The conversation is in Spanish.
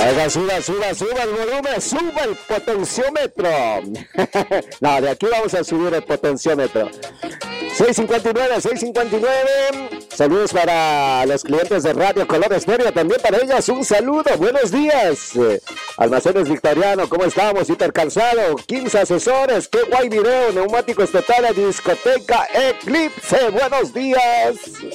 Oiga, suba el volumen, suba el potenciómetro. No, de aquí vamos a subir el potenciómetro. 659. Saludos para los clientes de Radio Color Estéreo, también para ellas un saludo. Buenos días. Almacenes Victoriano, ¿cómo estamos? Hipercalzado, 15 asesores, qué guay video, neumáticos totales, discoteca Eclipse. Buenos días.